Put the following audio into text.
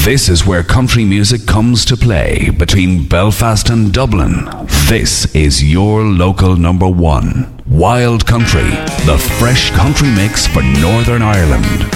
This is where country music comes to play between Belfast and Dublin. This is your local number one. Wild Country, the fresh country mix for Northern Ireland.